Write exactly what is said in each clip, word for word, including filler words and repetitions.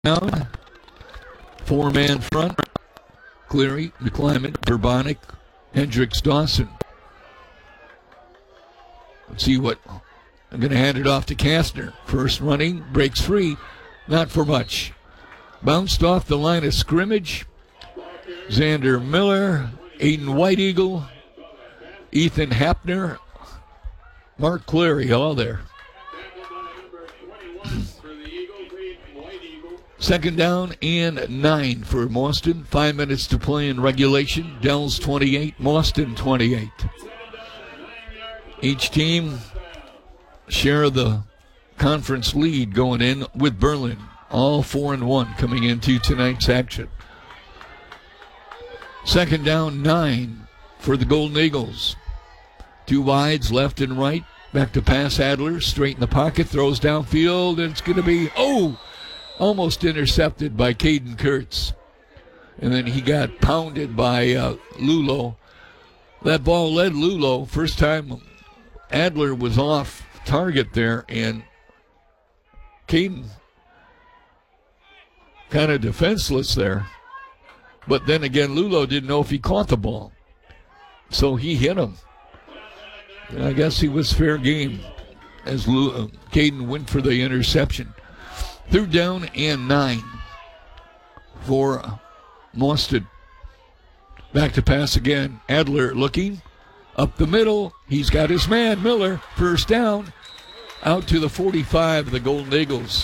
down. Four-man front. Cleary, McClymondt, Urbanic, Hendricks, Dawson. Let's see what. I'm going to hand it off to Kastner. First running, breaks free. Not for much. Bounced off the line of scrimmage. Xander Miller, Aiden White Eagle, Ethan Hapner, Mark Cleary, all there. Second down and nine for Mauston. Five minutes to play in regulation. Dells twenty-eight, Mauston twenty-eight. Each team share the conference lead going in with Berlin. All four and one coming into tonight's action. Second down, nine for the Golden Eagles. Two wides, left and right. Back to pass. Adler, straight in the pocket, throws downfield, and it's going to be, oh, almost intercepted by Caden Kurtz. And then he got pounded by uh, Lulo. That ball led Lulo. First time Adler was off target there, and Caden kind of defenseless there. But then again, Lulo didn't know if he caught the ball. So he hit him. And I guess he was fair game as Lu- uh, Caden went for the interception. Third down and nine for Mauston. Back to pass again. Adler looking up the middle. He's got his man, Miller. First down. Out to the forty-five of the Golden Eagles.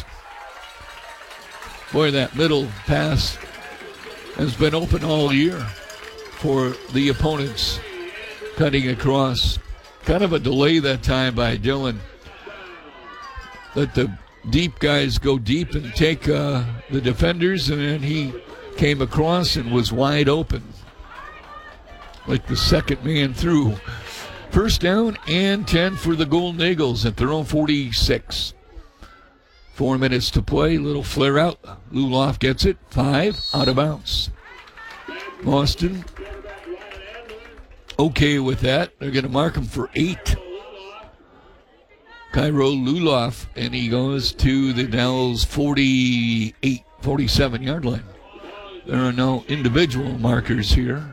Boy, that middle pass has been open all year for the opponents. Cutting across. Kind of a delay that time by Dillon. Let the deep guys go deep and take uh, the defenders, and then he came across and was wide open. Like the second man through. First down and ten for the Golden Eagles at their own forty-six. Four minutes to play. Little flare out. Luloff gets it. Five. Out of bounds. Mauston okay with that. They're going to mark him for eight. Cairo Luloff, and he goes to the Dells forty-eight, forty-seven yard line. There are no individual markers here.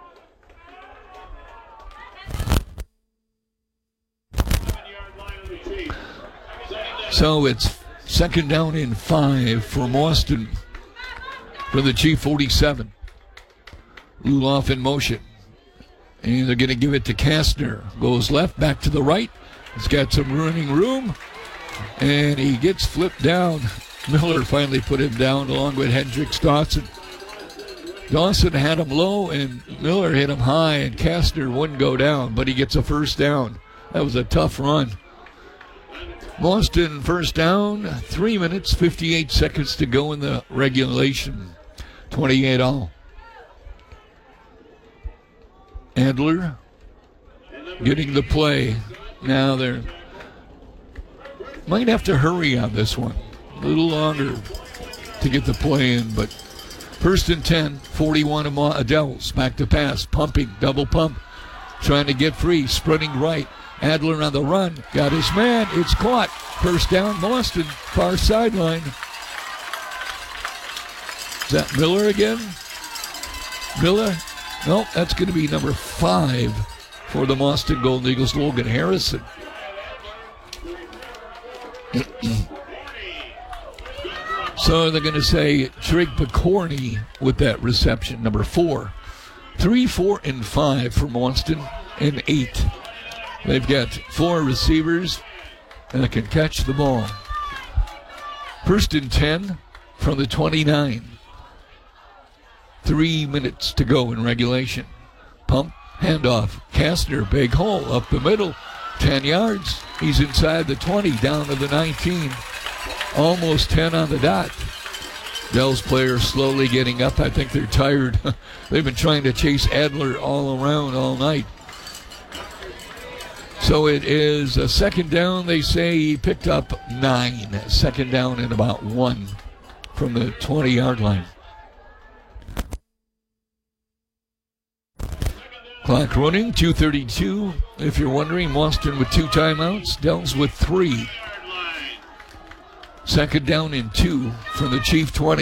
So it's second down and five for Mauston for the Chief forty-seven. Luloff in motion. And they're going to give it to Kastner. Goes left, back to the right. He's got some running room. And he gets flipped down. Miller finally put him down along with Hendricks Dawson. Dawson had him low and Miller hit him high, and Kastner wouldn't go down, but he gets a first down. That was a tough run. Mauston first down, three minutes, fifty-eight seconds to go in the regulation. twenty-eight all. Adler getting the play. Now they're might have to hurry on this one. A little longer to get the play in, but first and ten, forty-one Adels. Back to pass, pumping, double pump, trying to get free, sprinting right. Adler on the run, got his man, it's caught. First down, Mauston, far sideline. Is that Miller again? Miller? Nope, that's going to be number five for the Mauston Golden Eagles, Logan Harrison. So they're going to say Trig Picorni with that reception, number four. Three, four, and five for Mauston, and eight. They've got four receivers that can catch the ball. First and ten from the twenty-nine. Three minutes to go in regulation. Pump, handoff. Kastner, big hole up the middle. Ten yards. He's inside the twenty, down to the nineteen. Almost ten on the dot. Dells players slowly getting up. I think they're tired. They've been trying to chase Adler all around all night. So it is a second down. They say he picked up nine. Second down and about one from the twenty-yard line. Clock running, two thirty-two. If you're wondering, Mauston with two timeouts. Dells with three. Second down and two from the Chief twenty.